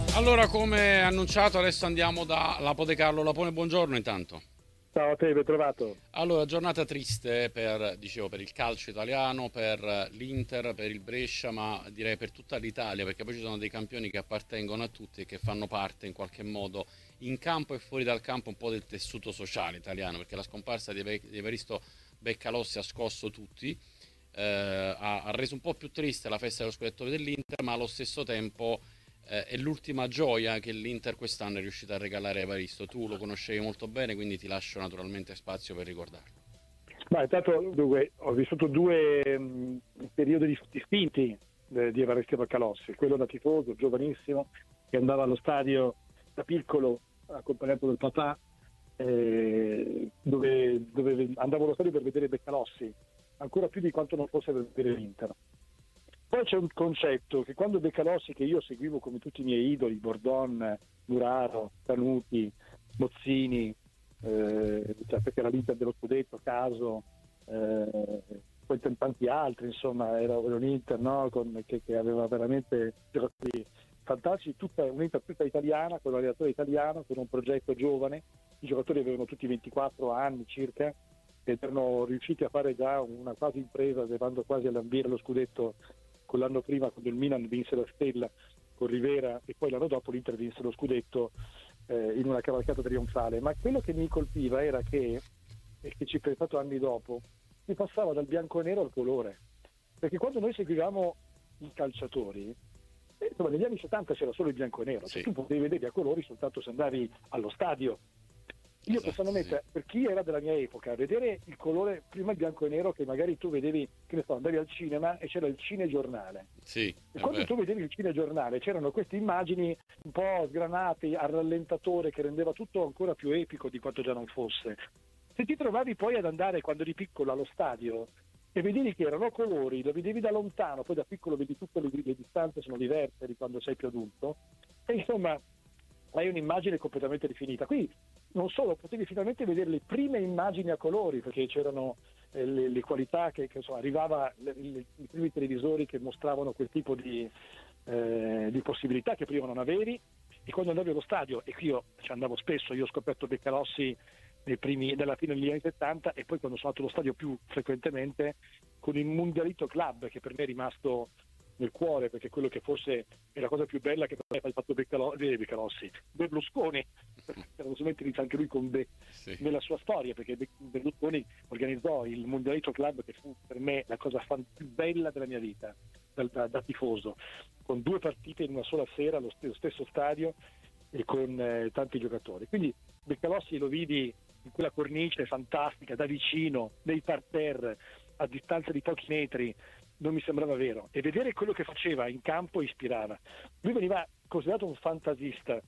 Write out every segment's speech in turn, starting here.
Allora, come annunciato, adesso andiamo da Lapo De Carlo. Lapone, buongiorno intanto. Ciao a te, ben trovato. Allora, giornata triste per, dicevo, per il calcio italiano, per l'Inter, per il Brescia, ma direi per tutta l'Italia, perché poi ci sono dei campioni che appartengono a tutti e che fanno parte in qualche modo in campo e fuori dal campo un po' del tessuto sociale italiano, perché la scomparsa di Evaristo Beccalossi ha scosso tutti, ha reso un po' più triste la festa dello scudetto dell'Inter, ma allo stesso tempo è l'ultima gioia che l'Inter quest'anno è riuscita a regalare a Evaristo. Tu lo conoscevi molto bene, quindi ti lascio naturalmente spazio per ricordarlo. Ma intanto dunque, ho vissuto due periodi distinti di Evaristo Baccalossi, quello da tifoso, giovanissimo, che andava allo stadio da piccolo, accompagnato dal papà, dove andavo allo stadio per vedere Beccalossi, ancora più di quanto non fosse per vedere l'Inter. Poi c'è un concetto che quando Beccalossi, che io seguivo come tutti i miei idoli, Bordon, Muraro, Tanuti, Mozzini, cioè perché era l'Inter dello scudetto, Caso, poi tanti altri, insomma, era un Inter, no? Che aveva veramente giocatori fantastici, un'Inter tutta italiana, con un allenatore italiano, con un progetto giovane. I giocatori avevano tutti 24 anni circa ed erano riusciti a fare già una quasi impresa, arrivando quasi a lambire lo scudetto con l'anno prima, quando il Milan vinse la Stella con Rivera, e poi l'anno dopo l'Inter vinse lo scudetto in una cavalcata trionfale. Ma quello che mi colpiva era che, e che ci ho pensato anni dopo, si passava dal bianco e nero al colore, perché quando noi seguivamo i calciatori, insomma, negli anni 70 c'era solo il bianco e nero, cioè Sì, tu potevi vedere a colori soltanto se andavi allo stadio. Io esatto, sì. personalmente, per chi era della mia epoca, vedere il colore, prima il bianco e nero, che magari tu vedevi, che ne so, andavi al cinema e c'era il cinegiornale. Sì, E è quando vero. tu vedevi il cinegiornale c'erano queste immagini un po' sgranate al rallentatore, che rendeva tutto ancora più epico di quanto già non fosse. Se ti trovavi poi ad andare quando eri piccolo allo stadio e vedevi che erano colori, lo vedevi da lontano, poi da piccolo vedi tutte le distanze sono diverse di quando sei più adulto, e insomma hai un'immagine completamente definita. Qui non solo, potevi finalmente vedere le prime immagini a colori, perché c'erano le qualità che insomma, arrivava, i primi televisori che mostravano quel tipo di possibilità che prima non avevi. E quando andavi allo stadio, e qui io ci andavo spesso, io ho scoperto Beccalossi dalla fine degli anni 70, e poi quando sono andato allo stadio più frequentemente con il Mundialito Club, che per me è rimasto nel cuore, perché quello che forse è la cosa più bella che ha fatto Beccalossi, Berlusconi, erano inserito anche lui con Sì. nella sua storia, perché Berlusconi organizzò il Mundialito Club, che fu per me la cosa più bella della mia vita, da tifoso, con due partite in una sola sera allo stesso stadio e con tanti giocatori. Quindi Beccalossi lo vidi in quella cornice fantastica, da vicino, nei parterre, a distanza di pochi metri, non mi sembrava vero. E vedere quello che faceva in campo ispirava. Lui veniva considerato un fantasista,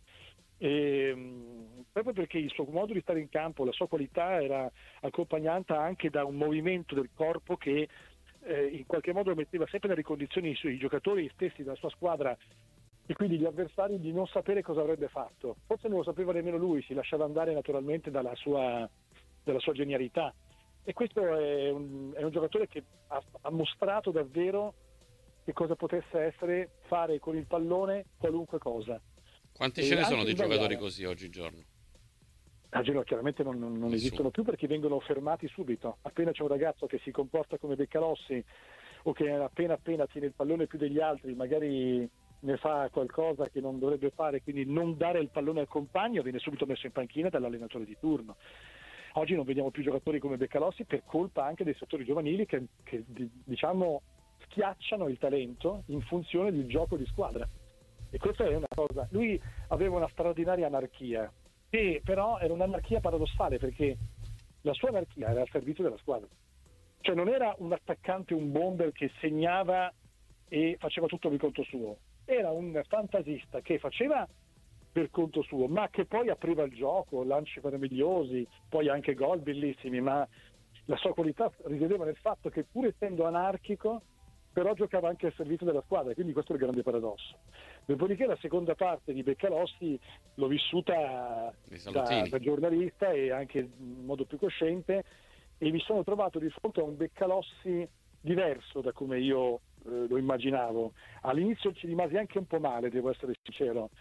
proprio perché il suo modo di stare in campo, la sua qualità era accompagnata anche da un movimento del corpo che in qualche modo metteva sempre nelle condizioni i giocatori stessi della sua squadra e quindi gli avversari di non sapere cosa avrebbe fatto. Forse non lo sapeva nemmeno lui, si lasciava andare naturalmente dalla sua genialità. E questo è un giocatore che ha mostrato davvero che cosa potesse essere fare con il pallone qualunque cosa. Quanti ce E ne sono anche di giocatori sbagliare. così oggigiorno? A Genoa chiaramente non Nessuno. esistono più, perché vengono fermati subito. Appena c'è un ragazzo che si comporta come Beccalossi o che appena tiene il pallone più degli altri, magari ne fa qualcosa che non dovrebbe fare, quindi non dare il pallone al compagno, viene subito messo in panchina dall'allenatore di turno. Oggi non vediamo più giocatori come Beccalossi per colpa anche dei settori giovanili che diciamo schiacciano il talento in funzione del gioco di squadra. E questa è una cosa. Lui aveva una straordinaria anarchia, che però era un'anarchia paradossale, perché la sua anarchia era al servizio della squadra. Cioè non era un attaccante, un bomber che segnava e faceva tutto per conto suo. Era un fantasista che faceva per conto suo, ma che poi apriva il gioco, lanci meravigliosi, poi anche gol bellissimi, ma la sua qualità risiedeva nel fatto che, pur essendo anarchico, però giocava anche al servizio della squadra, quindi questo è il grande paradosso. Dopodiché la seconda parte di Beccalossi l'ho vissuta Dei da salutini. giornalista e anche in modo più cosciente, e mi sono trovato di fronte a un Beccalossi diverso da come io lo immaginavo. All'inizio ci rimasi anche un po' male, devo essere sincero,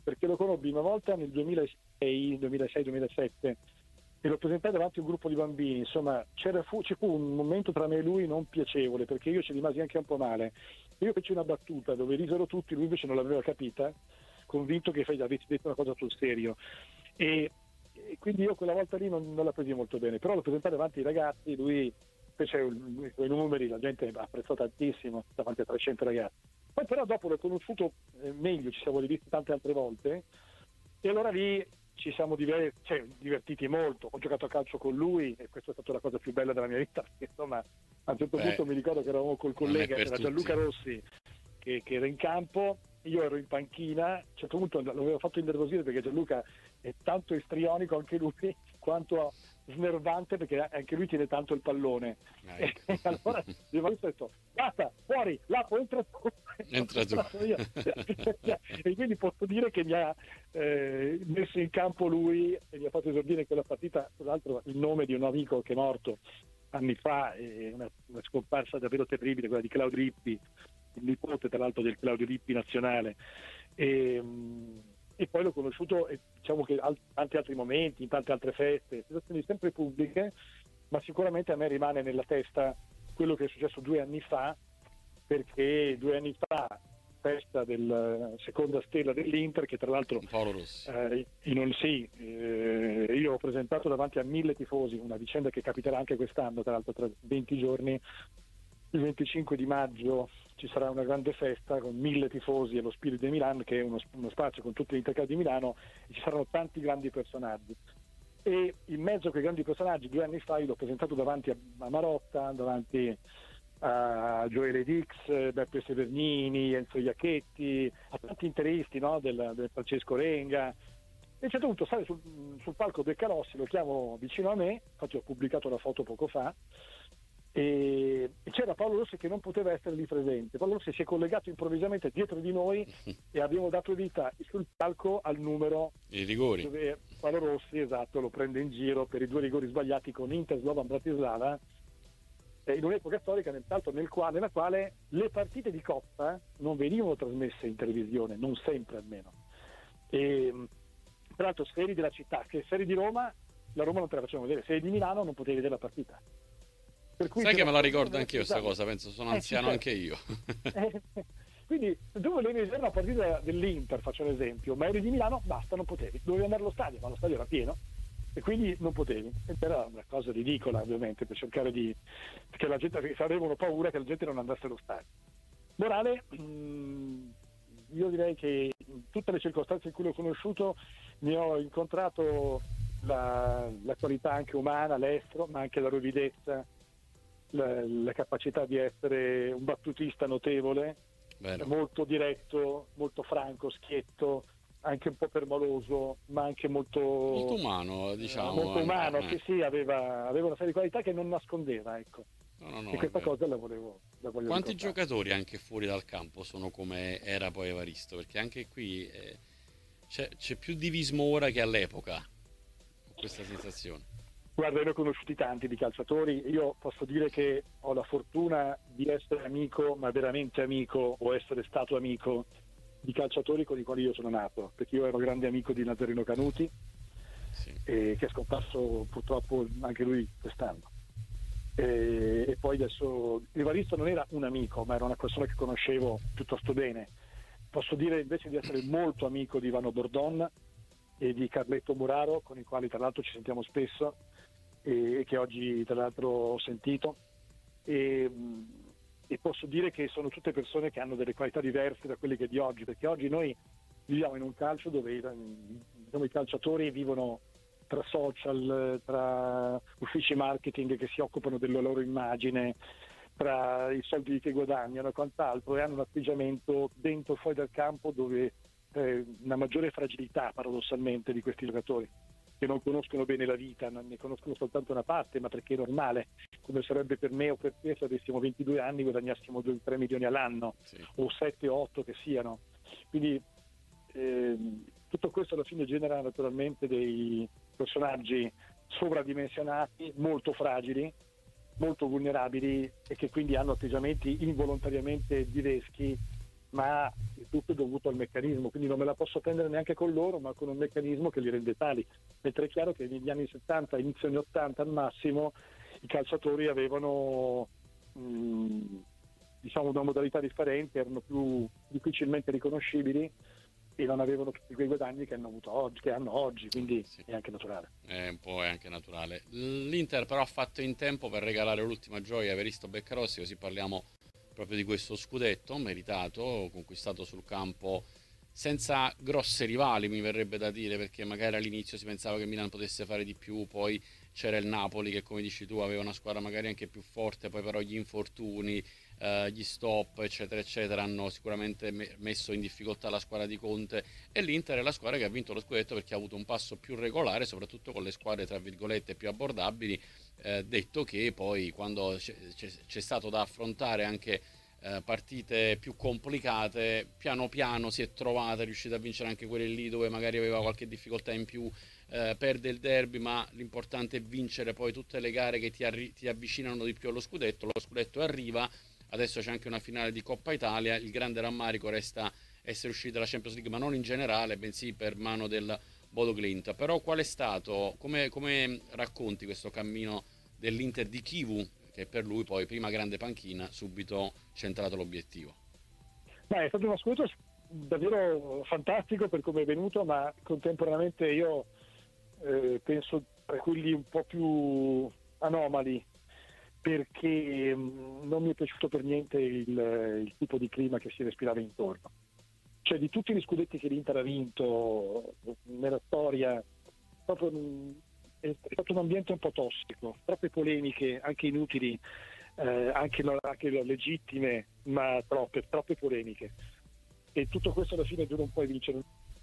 perché lo conobbi una volta nel 2006-2007 e lo presentai davanti a un gruppo di bambini. Insomma, ci fu un momento tra me e lui non piacevole, perché io ci rimasi anche un po' male. Io feci una battuta dove risero tutti, lui invece non l'aveva capita, convinto che avessi detto una cosa sul serio. E quindi io quella volta lì non la presi molto bene, però lo presentai davanti ai ragazzi, lui fece quei numeri, la gente apprezzò tantissimo davanti a 300 ragazzi. Poi però dopo l'ho conosciuto meglio, ci siamo rivisti tante altre volte e allora lì ci siamo divertiti molto. Ho giocato a calcio con lui e questa è stata la cosa più bella della mia vita, perché insomma a un certo punto mi ricordo che eravamo col collega, era Gianluca Rossi, che era in campo, io ero in panchina. A un certo punto l'avevo fatto innervosire perché Gianluca è tanto istrionico anche lui quanto snervante, perché anche lui tiene tanto il pallone. E allora ho detto basta, fuori, Lapo, entra tu. E quindi posso dire che mi ha messo in campo lui e mi ha fatto esordire in quella partita, tra l'altro il nome di un amico che è morto anni fa, una scomparsa davvero terribile, quella di Claudio Lippi, il nipote tra l'altro del Claudio Lippi nazionale. E poi l'ho conosciuto, diciamo che tanti altri momenti, in tante altre feste, situazioni sempre pubbliche, ma sicuramente a me rimane nella testa quello che è successo 2 anni fa, perché 2 anni fa, festa della seconda stella dell'Inter, che tra l'altro Paolo Rossi. Io ho presentato davanti a 1000 tifosi, una vicenda che capiterà anche quest'anno, tra l'altro tra 20 giorni, il 25 di maggio ci sarà una grande festa con 1000 tifosi allo Spirit di Milano, che è uno spazio con tutti gli interclub di Milano, e ci saranno tanti grandi personaggi. E in mezzo a quei grandi personaggi 2 anni fa io l'ho presentato davanti a Marotta, davanti a Gioele Dix, Beppe Severnini, Enzo Iacchetti, a tanti interisti, no? del Francesco Renga. E a un certo punto sale sul palco Beccalossi, lo chiamo vicino a me, infatti ho pubblicato la foto poco fa, e c'era Paolo Rossi che non poteva essere lì presente. Paolo Rossi si è collegato improvvisamente dietro di noi e abbiamo dato vita sul palco al numero i rigori, dove Paolo Rossi, esatto, lo prende in giro per i 2 rigori sbagliati con Inter Slovan Bratislava, in un'epoca storica nella quale le partite di Coppa non venivano trasmesse in televisione, non sempre almeno. E tra l'altro se eri della città, che se eri di Roma, la Roma non te la facevano vedere, se eri di Milano non potevi vedere la partita. Per cui sai che me la ricordo anch'io questa cosa, penso, sono anziano anche io. Quindi se tu volevi vedere una partita dell'Inter, faccio un esempio, ma eri di Milano, basta, non potevi, dovevi andare allo stadio, ma lo stadio era pieno e quindi non potevi. Ed era una cosa ridicola, ovviamente, per cercare perché la gente avevano paura che la gente non andasse allo stadio. Morale, io direi che in tutte le circostanze in cui l'ho conosciuto mi ho incontrato la qualità anche umana, l'estro, ma anche la ruvidezza, la capacità di essere un battutista notevole. Vero. Molto diretto, molto franco, schietto, anche un po' permaloso, ma anche molto umano, diciamo. Molto umano, che sì, aveva una serie di qualità che non nascondeva, ecco. No, e questa cosa la voglio Quanti ricordare. giocatori anche fuori dal campo sono come era poi Evaristo? Perché anche qui c'è più divismo ora che all'epoca, ho questa sensazione. Guarda, io ne ho conosciuti tanti di calciatori, io posso dire che ho la fortuna di essere amico, ma veramente amico, o essere stato amico di calciatori con i quali io sono nato, perché io ero grande amico di Nazareno Canuti, Sì. Che è scomparso purtroppo anche lui quest'anno. E poi adesso Evaristo non era un amico, ma era una persona che conoscevo piuttosto bene. Posso dire invece di essere molto amico di Ivano Bordon e di Carletto Muraro, con i quali tra l'altro ci sentiamo spesso e che oggi tra l'altro ho sentito, e posso dire che sono tutte persone che hanno delle qualità diverse da quelle che di oggi, perché oggi noi viviamo in un calcio dove i calciatori vivono tra social, tra uffici marketing che si occupano della loro immagine, tra i soldi che guadagnano e quant'altro, e hanno un atteggiamento dentro e fuori dal campo dove una maggiore fragilità paradossalmente di questi giocatori, che non conoscono bene la vita, ne conoscono soltanto una parte, ma perché è normale, come sarebbe per me o per te se avessimo 22 anni guadagnassimo 2-3 milioni all'anno, Sì. o 7 o 8 che siano. Quindi tutto questo alla fine genera naturalmente dei personaggi sovradimensionati, molto fragili, molto vulnerabili e che quindi hanno atteggiamenti involontariamente direschi ma il tutto è dovuto al meccanismo, quindi non me la posso prendere neanche con loro, ma con un meccanismo che li rende tali. Mentre è chiaro che negli anni 70, inizio anni 80 al massimo, i calciatori avevano diciamo una modalità differente, erano più difficilmente riconoscibili e non avevano tutti quei guadagni che hanno avuto oggi, che hanno oggi, quindi Sì, è anche naturale. è un po' è anche naturale. L'Inter però ha fatto in tempo per regalare l'ultima gioia a Evaristo Beccarossi, così parliamo proprio di questo scudetto meritato, conquistato sul campo senza grosse rivali, mi verrebbe da dire, perché magari all'inizio si pensava che Milan potesse fare di più, poi c'era il Napoli che, come dici tu, aveva una squadra magari anche più forte, poi però gli infortuni, gli stop, eccetera, eccetera, hanno sicuramente messo in difficoltà la squadra di Conte, e l'Inter è la squadra che ha vinto lo scudetto perché ha avuto un passo più regolare, soprattutto con le squadre tra virgolette più abbordabili, detto che poi quando c'è stato da affrontare anche partite più complicate, piano piano si è trovata, è riuscita a vincere anche quelle lì dove magari aveva qualche difficoltà in più, perde il derby, ma l'importante è vincere poi tutte le gare che ti avvicinano di più allo scudetto arriva, adesso c'è anche una finale di Coppa Italia, il grande rammarico resta essere usciti dalla Champions League, ma non in generale, bensì per mano del Bodo Glimt. Però qual è stato, come racconti questo cammino dell'Inter di Kivu, che per lui poi prima grande panchina, subito centrato l'obiettivo? Beh, è stato uno scudetto davvero fantastico per come è venuto, ma contemporaneamente io penso tra quelli un po' più anomali, perché non mi è piaciuto per niente il tipo di clima che si respirava intorno. Cioè, di tutti gli scudetti che l'Inter ha vinto nella storia, proprio è stato un ambiente un po' tossico, troppe polemiche, anche inutili, anche legittime, ma troppe polemiche. E tutto questo alla fine dura un po' a vincere.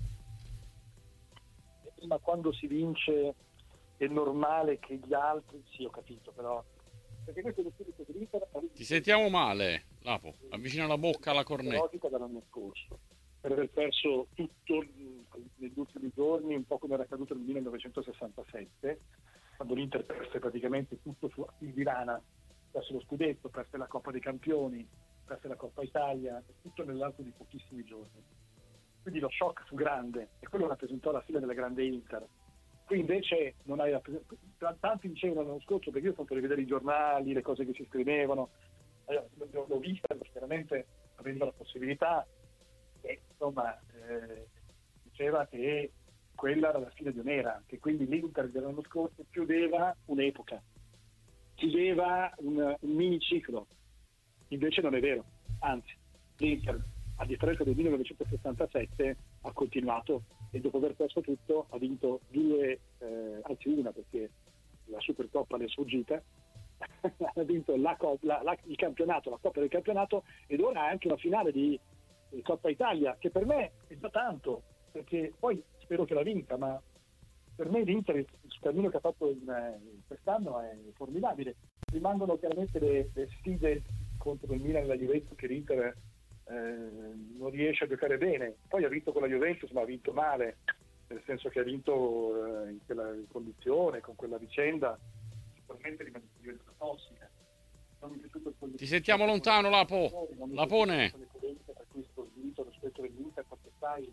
Ma quando si vince è normale che gli altri, sì, ho capito, però perché questo è lo spirito dell'Inter. Ti sentiamo male, Lapo, avvicina la bocca alla cornetta. Dall'anno scorso, per aver perso tutto negli ultimi giorni, un po' come era accaduto nel 1967, quando l'Inter perse praticamente tutto su Tirana, perse lo scudetto, perse la Coppa dei Campioni, perse la Coppa Italia, tutto nell'arco di pochissimi giorni. Quindi lo shock fu grande e quello rappresentò la fine della grande Inter. Qui invece non hai tanti dicevano l'anno scorso, perché io ho fatto rivedere i giornali, le cose che si scrivevano, l'ho vista veramente avendo la possibilità, e insomma diceva che quella era la fine di un'era, che quindi l'Inter dell'anno scorso chiudeva un'epoca, chiudeva un mini ciclo. Invece non è vero, anzi l'Inter, a differenza del 1967, ha continuato e dopo aver perso tutto ha vinto anzi una, perché la Supercoppa le è sfuggita, ha vinto il campionato, la Coppa del Campionato, ed ora ha anche una finale di Coppa Italia, che per me è già tanto, perché poi spero che la vinca, ma per me l'Inter, il cammino che ha fatto quest'anno è formidabile. Rimangono chiaramente le sfide contro il Milan e la Juventus, che l'Inter non riesce a giocare bene. Poi ha vinto con la Juventus, ma ha vinto male, nel senso che ha vinto in quella condizione, con quella vicenda, sicuramente diventa tossica. Ti sentiamo lontano, Lapo. Lapone. Per questo svilito rispetto all'Inter, perché sai,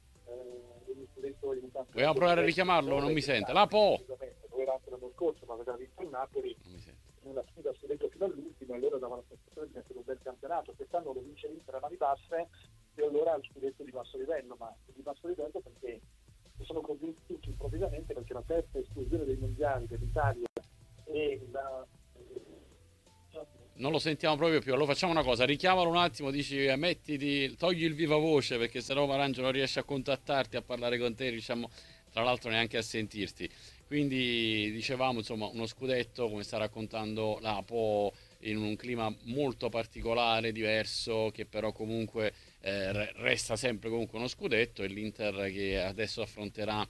vogliamo provare a richiamarlo? Non mi sente. Lapo. Dove era anche l'anno scorso, ma aveva vinto il Napoli nella sfida scudetto fino all'ultimo, e allora dava la sensazione di essere un bel campionato. Quest'anno lo vince l'Inter a mani basse e allora il scudetto di basso livello, ma di basso livello perché sono convinti tutti improvvisamente, perché la terza esclusione dei mondiali dell'Italia e la non lo sentiamo proprio più. Allora facciamo una cosa, richiamalo un attimo, dici togli il viva voce, perché sennò Marangio non riesce a contattarti, a parlare con te, diciamo, tra l'altro neanche a sentirti. Quindi dicevamo, insomma, uno scudetto, come sta raccontando Lapo, in un clima molto particolare, diverso, che però comunque resta sempre comunque uno scudetto, e l'Inter che adesso affronterà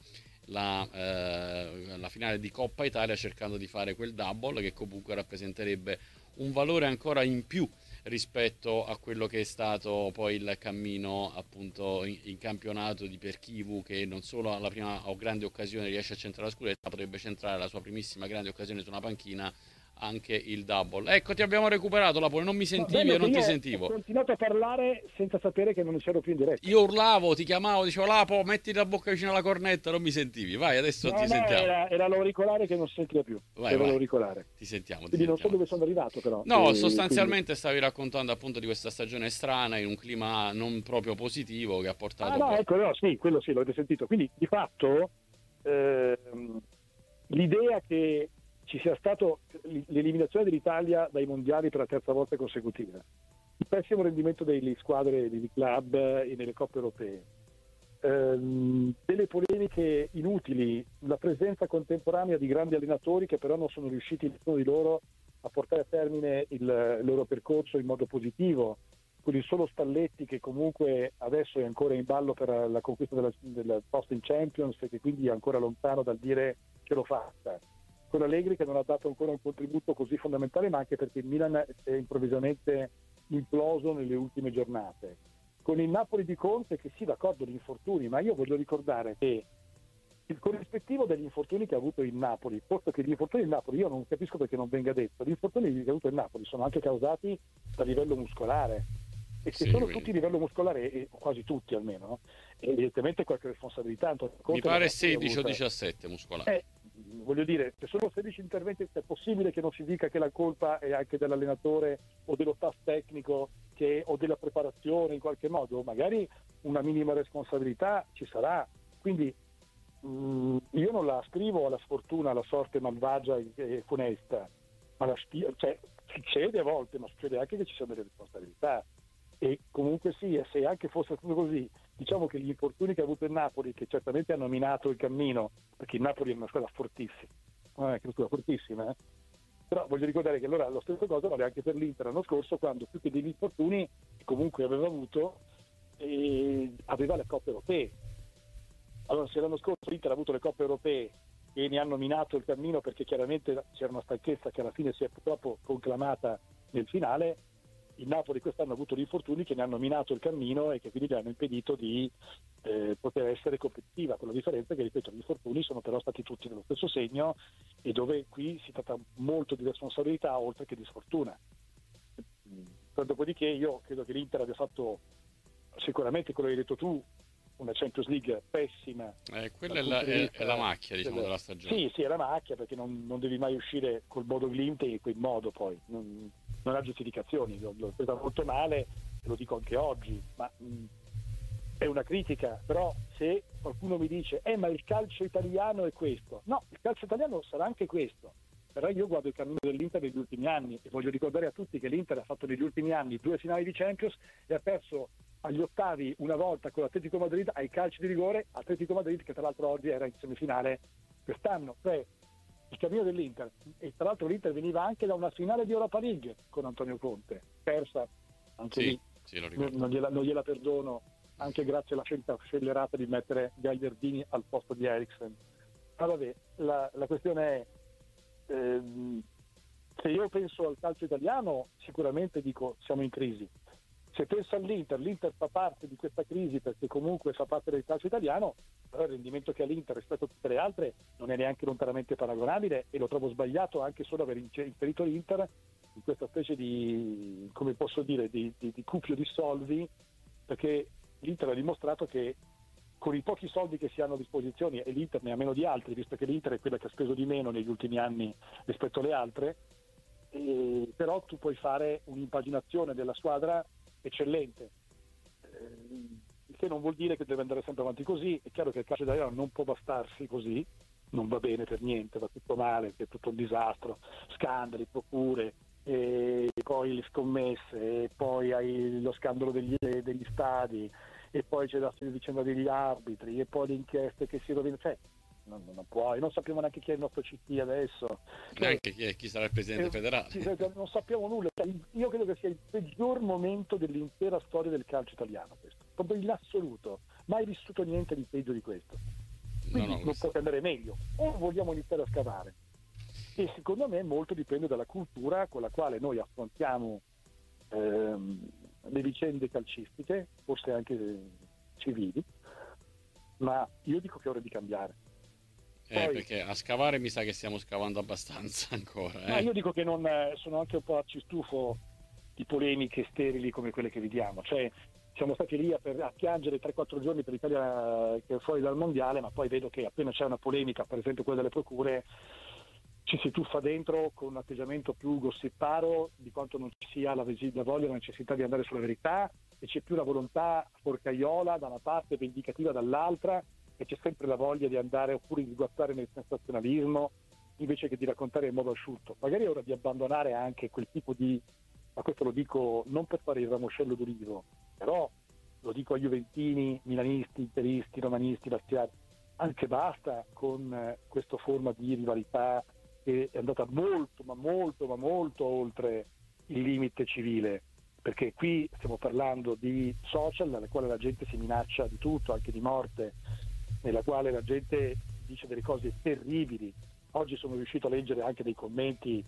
la finale di Coppa Italia cercando di fare quel double che comunque rappresenterebbe un valore ancora in più rispetto a quello che è stato poi il cammino appunto in campionato di Perchivu, che non solo alla prima grande occasione riesce a centrare la scudetta, ma potrebbe centrare la sua primissima grande occasione su una panchina anche il double. Ecco, ti abbiamo recuperato, Lapo, non mi Va sentivi bene, e non ti io sentivo. ho continuato a parlare senza sapere che non c'ero più in diretta. Io urlavo, ti chiamavo, dicevo Lapo, metti la bocca vicino alla cornetta, non mi sentivi. Vai, adesso No, ti no, sentiamo. era l'auricolare che non si sentiva più. Vai, Era vai. l'auricolare. Ti sentiamo, ti Quindi non so sentiamo dove adesso. sono arrivato però. No, Quindi... sostanzialmente stavi raccontando appunto di questa stagione strana in un clima non proprio positivo che ha Ah portato no, poi. ecco, no, sì, quello sì, l'avete sentito. Quindi di fatto l'idea che ci sia stato l'eliminazione dell'Italia dai mondiali per la terza volta consecutiva, il pessimo rendimento delle squadre di club e nelle coppe europee, delle polemiche inutili, la presenza contemporanea di grandi allenatori che però non sono riusciti nessuno di loro a portare a termine il loro percorso in modo positivo, con il solo Spalletti che comunque adesso è ancora in ballo per la conquista del posto in Champions e che quindi è ancora lontano dal dire ce l'ho fatta, con Allegri che non ha dato ancora un contributo così fondamentale, ma anche perché il Milan è improvvisamente imploso nelle ultime giornate, con il Napoli di Conte che sì, d'accordo, gli infortuni, ma io voglio ricordare che il corrispettivo degli infortuni che ha avuto il Napoli, posto che gli infortuni del Napoli, io non capisco perché non venga detto, gli infortuni che ha avuto il Napoli sono anche causati da livello muscolare, e se Sì, sono quindi. tutti a livello muscolare, e quasi tutti almeno, no? Evidentemente qualche responsabilità Antonio Mi Conte pare l'avrà pure 16 o avuta. 17 muscolari. Voglio dire, se sono 16 interventi è possibile che non si dica che la colpa è anche dell'allenatore o dello staff tecnico o della preparazione in qualche modo, magari una minima responsabilità ci sarà, quindi io non la scrivo alla sfortuna, alla sorte malvagia e funesta, ma cioè, succede a volte, ma succede anche che ci siano delle responsabilità. E comunque sia, se anche fosse stato così, diciamo che gli infortuni che ha avuto il Napoli, che certamente hanno minato il cammino, perché il Napoli è una squadra fortissima, non è che una squadra fortissima, però voglio ricordare che allora lo stesso cosa vale anche per l'Inter l'anno scorso, quando più che degli infortuni che comunque aveva avuto, aveva le coppe europee. Allora, se l'anno scorso l'Inter ha avuto le coppe europee e ne hanno minato il cammino perché chiaramente c'era una stanchezza che alla fine si è purtroppo conclamata nel finale, il Napoli quest'anno ha avuto gli infortuni che ne hanno minato il cammino e che quindi gli hanno impedito di poter essere competitiva, con la differenza che, ripeto, gli infortuni sono però stati tutti nello stesso segno e dove qui si tratta molto di responsabilità oltre che di sfortuna. Dopodiché io credo che l'Inter abbia fatto sicuramente quello che hai detto tu, una Champions League pessima. Quella Dal punto di è la vista macchia, diciamo, della stagione. sì, è la macchia, perché non devi mai uscire col Bodo Glimt in quel modo, poi non ha giustificazioni, l'ho presa molto male e lo dico anche oggi, ma è una critica. Però se qualcuno mi dice ma il calcio italiano è questo, no, il calcio italiano sarà anche questo, però io guardo il cammino dell'Inter negli ultimi anni e voglio ricordare a tutti che l'Inter ha fatto negli ultimi anni 2 finali di Champions e ha perso agli ottavi una volta con l'Atletico Madrid ai calci di rigore, Atletico Madrid che tra l'altro oggi era in semifinale quest'anno. Cioè il cammino dell'Inter, e tra l'altro l'Inter veniva anche da una finale di Europa League con Antonio Conte, persa anche lì, Sì, lo ricordo. non gliela perdono, anche grazie alla scelta scellerata di mettere Gagliardini al posto di Eriksen. Ma vabbè, la questione è, se io penso al calcio italiano sicuramente dico siamo in crisi. Se penso all'Inter, l'Inter fa parte di questa crisi perché comunque fa parte del calcio italiano, però il rendimento che ha l'Inter rispetto a tutte le altre non è neanche lontanamente paragonabile e lo trovo sbagliato anche solo aver inserito l'Inter in questa specie di, come posso dire, di cuffio di soldi, perché l'Inter ha dimostrato che con i pochi soldi che si hanno a disposizione, e l'Inter ne ha meno di altri, visto che l'Inter è quella che ha speso di meno negli ultimi anni rispetto alle altre, però tu puoi fare un'impaginazione della squadra eccellente, il che non vuol dire che deve andare sempre avanti così. È chiaro che il calcio italiano non può bastarsi così, non va bene per niente, va tutto male, è tutto un disastro, scandali, procure, e poi le scommesse, e poi hai lo scandalo degli stadi, e poi c'è la vicenda degli arbitri, e poi le inchieste che si rovinano, cioè non puoi, non sappiamo neanche chi è il nostro CT adesso, Neanche chi sarà il presidente federale. non sappiamo nulla. Io credo che sia il peggior momento dell'intera storia del calcio italiano, questo, proprio in assoluto, mai vissuto niente di peggio di questo, quindi non può andare meglio, o vogliamo iniziare a scavare, e secondo me molto dipende dalla cultura con la quale noi affrontiamo le vicende calcistiche, forse anche civili, ma io dico che è ora di cambiare. Poi, perché a scavare mi sa che stiamo scavando abbastanza ancora, ma io dico che non sono anche un po' arcistufo di polemiche sterili come quelle che vediamo, cioè siamo stati lì a piangere 3-4 giorni per l'Italia che è fuori dal mondiale, ma poi vedo che appena c'è una polemica, per esempio quella delle procure, ci si tuffa dentro con un atteggiamento più gossiparo di quanto non ci sia la voglia, la necessità di andare sulla verità, e c'è più la volontà forcaiola da una parte, vendicativa dall'altra, e c'è sempre la voglia di andare oppure di guardare nel sensazionalismo invece che di raccontare in modo asciutto. Magari è ora di abbandonare anche quel tipo di, ma questo lo dico non per fare il ramoscello d'olivo, però lo dico a juventini, milanisti, interisti, romanisti, laziali, anche basta con questa forma di rivalità che è andata molto, ma molto, ma molto oltre il limite civile, perché qui stiamo parlando di social nella quale la gente si minaccia di tutto, anche di morte, nella quale la gente dice delle cose terribili. Oggi sono riuscito a leggere anche dei commenti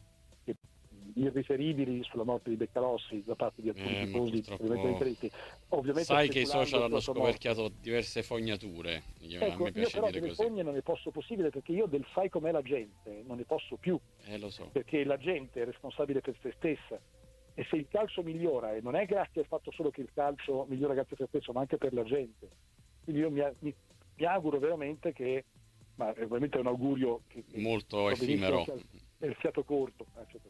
irriferibili sulla morte di Beccalossi da parte di alcuni Ma tifosi, purtroppo ovviamente sai che i speculando social hanno sulla sua morte. scoperchiato diverse fognature. A Ecco, me io piace però dire delle così. fogne non ne posso possibile, perché io del fai com'è la gente non ne posso più, Lo so. perché la gente è responsabile per se stessa, e se il calcio migliora, e non è grazie al fatto solo che il calcio migliora grazie a se stesso, ma anche per la gente. Quindi io mi auguro veramente che, ma ovviamente è un augurio che Molto so benissimo effimero. che è il fiato corto,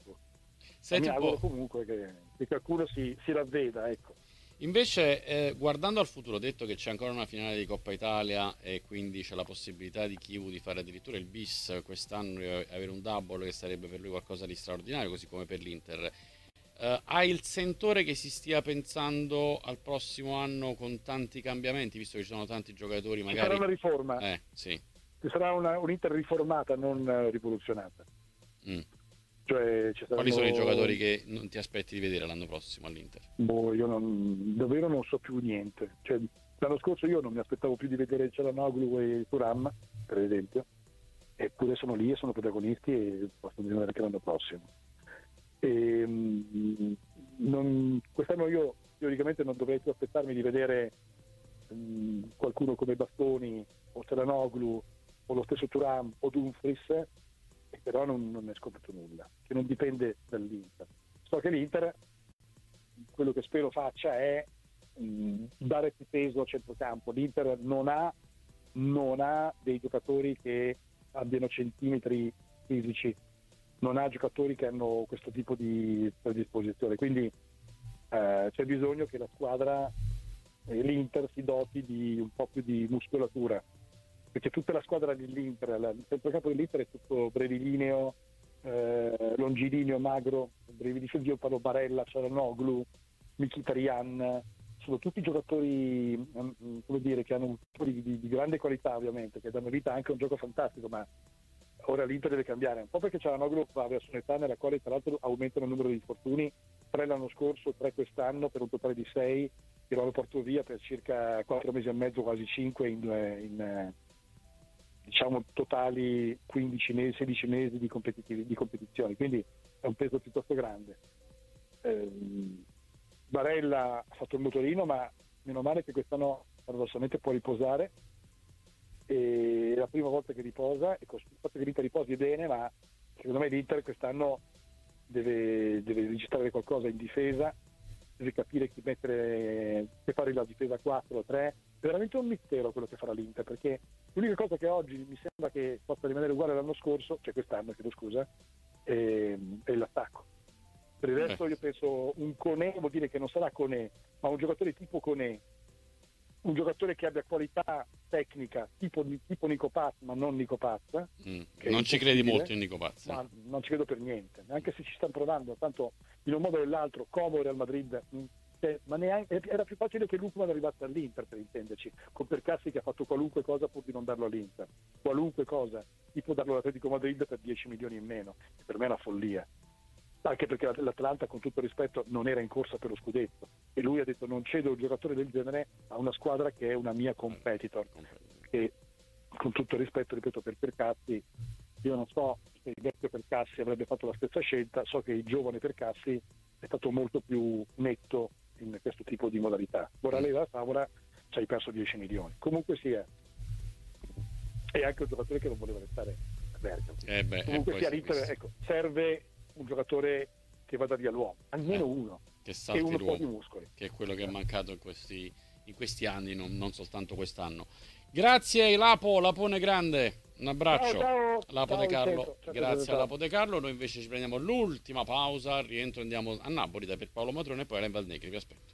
ma mi Senti un auguro po', comunque che qualcuno si ravveda, ecco. invece, guardando al futuro, ho detto che c'è ancora una finale di Coppa Italia e quindi c'è la possibilità di Chivu di fare addirittura il bis quest'anno e avere un double che sarebbe per lui qualcosa di straordinario, così come per l'Inter. Hai il sentore che si stia pensando al prossimo anno con tanti cambiamenti, visto che ci sono tanti giocatori, Ci sarà magari... una riforma, Sì. ci sarà un'Inter riformata, non rivoluzionata. Mm. Cioè ci Quali sono i saranno, giocatori che non ti aspetti di vedere l'anno prossimo all'Inter? io davvero non so più niente. Cioè, l'anno scorso io non mi aspettavo più di vedere Çalhanoğlu e Thuram, per esempio, eppure sono lì e sono protagonisti e possono diventare anche l'anno prossimo. Quest'anno io teoricamente non dovrei più aspettarmi di vedere qualcuno come Bastoni o Çalhanoğlu o lo stesso Thuram o Dumfries, però non è scoperto nulla, che non dipende dall'Inter. So che l'Inter, quello che spero faccia è dare più peso al centrocampo. L'Inter non ha dei giocatori che abbiano centimetri fisici, non ha giocatori che hanno questo tipo di predisposizione, quindi c'è bisogno che la squadra, l'Inter, si doti di un po' più di muscolatura, perché tutta la squadra dell'Inter, il centrocampo dell'Inter è tutto brevilineo, longilineo, magro, brevilineo. Io parlo Barella, Çalhanoğlu, Mkhitaryan, sono tutti giocatori come dire, che hanno di grande qualità, ovviamente, che danno vita anche a un gioco fantastico, ma ora l'Inter deve cambiare, un po' perché Çalhanoğlu va verso un'età nella quale tra l'altro aumentano il numero di infortuni, 3 l'anno scorso, 3 quest'anno, per un totale di 6, che lo porto via per circa 4 mesi e mezzo, quasi 5 in diciamo totali 15 mesi, 16 mesi di competizione, quindi è un peso piuttosto grande. Barella ha fatto il motorino, ma meno male che quest'anno paradossalmente può riposare, e è la prima volta che riposa, e il fatto che l'Inter riposi è bene, ma secondo me l'Inter quest'anno deve registrare qualcosa in difesa, deve capire chi mettere, che fare la difesa 4-3. È veramente un mistero quello che farà l'Inter, perché l'unica cosa che oggi mi sembra che possa rimanere uguale all'anno scorso, cioè quest'anno, chiedo scusa, è l'attacco. Per il resto io penso un Koné vuol dire che non sarà Koné, ma un giocatore tipo Koné, un giocatore che abbia qualità tecnica tipo Nico Paz, ma non Nico Paz. Non ci credi molto in Nico Paz? Ma non ci credo per niente, anche se ci stanno provando, tanto in un modo o nell'altro, Como e Real Madrid, ma neanche, era più facile che Lukman arrivasse all'Inter, per intenderci, con Percassi che ha fatto qualunque cosa pur di non darlo all'Inter, qualunque cosa, tipo darlo all'Atletico Madrid per 10 milioni in meno, che per me è una follia. Anche perché l'Atalanta, con tutto il rispetto, non era in corsa per lo scudetto, e lui ha detto: non cedo un giocatore del genere a una squadra che è una mia competitor. E con tutto il rispetto, ripeto, per Percassi, io non so se il vecchio Percassi avrebbe fatto la stessa scelta, so che il giovane Percassi è stato molto più netto in questo tipo di modalità. Ora lei da Favola ci hai perso 10 milioni. Comunque sia, e anche un giocatore che non voleva restare a Bergamo. Comunque sia Ritter, ecco, serve un giocatore che vada via l'uomo, almeno uno, che salti uno l'uomo, po' di muscoli, che è quello che è mancato in questi anni, non soltanto quest'anno. Grazie Lapo, Lapone grande, un abbraccio. Ciao, Lapo De Carlo, ciao, grazie ciao. a Lapo De Carlo. Noi invece ci prendiamo l'ultima pausa, rientro, andiamo a Napoli da Pierpaolo Matrone e poi alla Val Negri, vi aspetto.